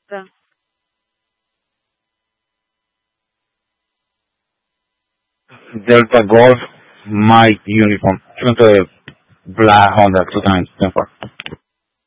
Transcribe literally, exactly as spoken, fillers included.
Delta. Delta Golf, Mike Uniform. Front of Black Honda, two times, ten four.